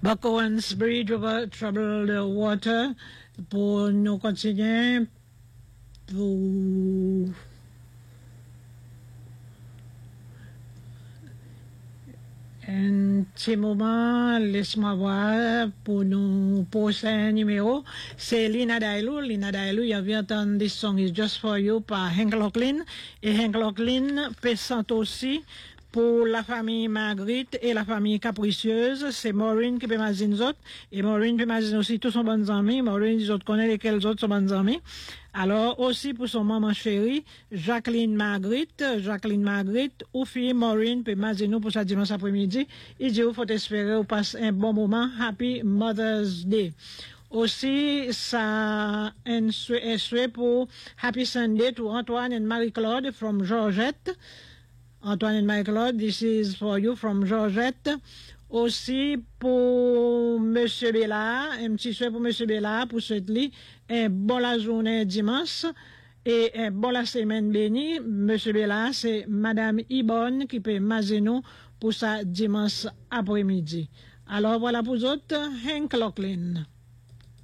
Buckowens Bridge over troubled water pour nous continuer pour un petit moment, laisse-moi voir pour nous prochain numéro. C'est Lina Dailou. Lina Dailou, you have entendu this song is just for you par Hank Locklin. Et Hank Locklin présente aussi pour la famille Marguerite et la famille Capricieuse. C'est Maureen qui peut imaginer les autres. Et Maureen peut imaginer aussi tous son bonnes amis. Maureen, les autres connaissent lesquels autres sont bonnes amis. Alors, aussi pour son maman chérie, Jacqueline Marguerite, ou fille Maureen peut imaginer pour sa dimanche après-midi. Il dit, il faut espérer, ou passe un bon moment. Happy Mother's Day. Aussi, ça, un souhait pour Happy Sunday to Antoine and Marie-Claude from Georgette. Antoine and Marie-Claude, this is for you from Georgette. Aussi pour Monsieur Bella, un petit souhait pour Monsieur Bella, pour souhaiter un bon la journée dimanche et un bon la semaine bénie. Monsieur Bella, c'est Madame Ibonne qui peut mazeno pour sa dimanche après-midi. Alors voilà pour vous autres, Hank Locklin.